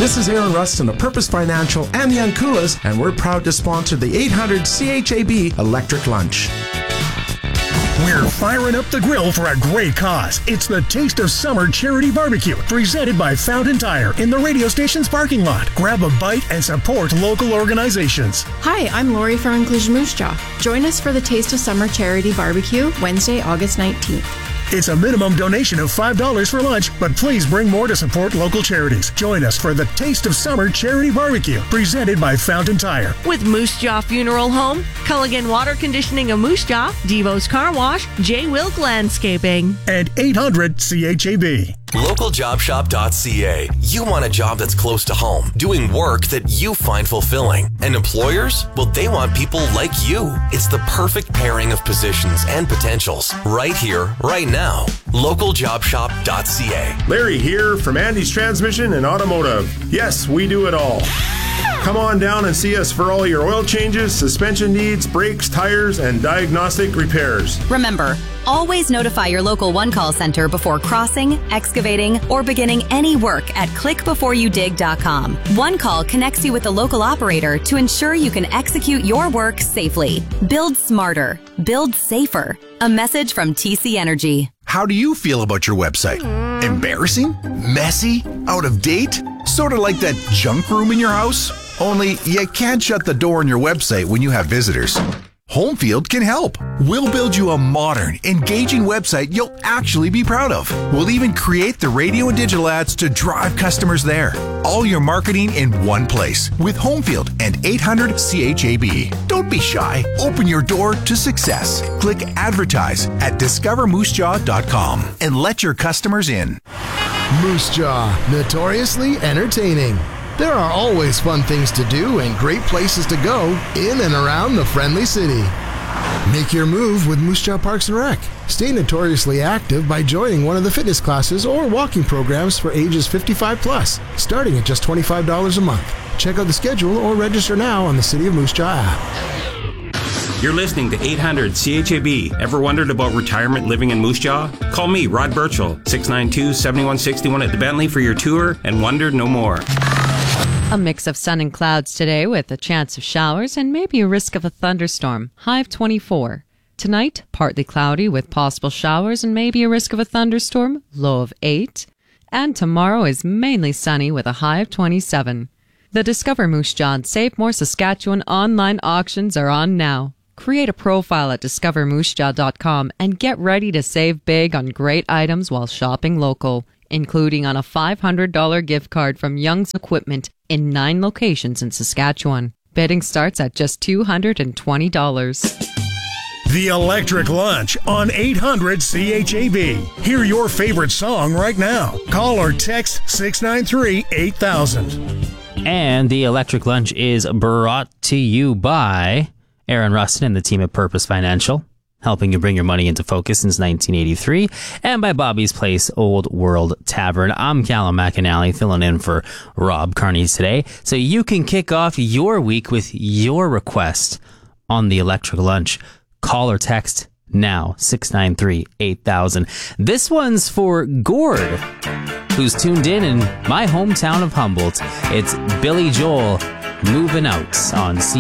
This is Aaron Rustin of Purpose Financial and the Anculas, and we're proud to sponsor the 800 CHAB Electric Lunch. We're firing up the grill for a great cause. It's the Taste of Summer Charity Barbecue, presented by Fountain Tire in the radio station's parking lot. Grab a bite and support local organizations. Hi, I'm Lori from Inclusion Moose Jaw. Join us for the Taste of Summer Charity Barbecue, Wednesday, August 19th. It's a minimum donation of $5 for lunch, but please bring more to support local charities. Join us for the Taste of Summer Charity Barbecue, presented by Fountain Tire. With Moose Jaw Funeral Home, Culligan Water Conditioning of Moose Jaw, Devo's Car Wash, J. Wilk Landscaping. And 800 CHAB. LocalJobShop.ca. You want a job that's close to home, doing work that you find fulfilling. And employers? Well, they want people like you. It's the perfect pairing of positions and potentials. Right here, right now. LocalJobShop.ca. Larry here from Andy's Transmission and Automotive. Yes, we do it all. Come on down and see us for all your oil changes, suspension needs, brakes, tires, and diagnostic repairs. Remember, always notify your local one-call center before crossing, excavating, or beginning any work at clickbeforeyoudig.com. One Call connects you with the local operator to ensure you can execute your work safely. Build smarter. Build safer. A message from TC Energy. How do you feel about your website? Embarrassing? Messy? Out of date? Sort of like that junk room in your house? Only you can't shut the door on your website when you have visitors. Homefield can help. We'll build you a modern, engaging website you'll actually be proud of. We'll even create the radio and digital ads to drive customers there. All your marketing in one place with Homefield and 800 CHAB. Don't be shy. Open your door to success. Click advertise at discovermoosejaw.com and let your customers in. Moose Jaw, notoriously entertaining. There are always fun things to do and great places to go in and around the friendly city. Make your move with Moose Jaw Parks and Rec. Stay notoriously active by joining one of the fitness classes or walking programs for ages 55 plus, starting at just $25 a month. Check out the schedule or register now on the City of Moose Jaw app. You're listening to 800 CHAB. Ever wondered about retirement living in Moose Jaw? Call me, Rod Birchall, 692-7161 at the Bentley for your tour and wonder no more. A mix of sun and clouds today with a chance of showers and maybe a risk of a thunderstorm. High of 24. Tonight, partly cloudy with possible showers and maybe a risk of a thunderstorm. Low of 8. And tomorrow is mainly sunny with a high of 27. The Discover Moose Jaw and Save More Saskatchewan online auctions are on now. Create a profile at discovermoosejaw.com and get ready to save big on great items while shopping local, including on a $500 gift card from Young's Equipment in 9 locations in Saskatchewan. Bidding starts at just $220. The Electric Lunch on 800 CHAB. Hear your favorite song right now. Call or text 693-8000. And the Electric Lunch is brought to you by Aaron Rustin and the team at Purpose Financial, helping you bring your money into focus since 1983, and by Bobby's Place Old World Tavern. I'm Callum McAnally, filling in for Rob Carney today, so you can kick off your week with your request on the Electric Lunch. Call or text now, 693-8000. This one's for Gord, who's tuned in my hometown of Humboldt. It's Billy Joel, Moving Out on C.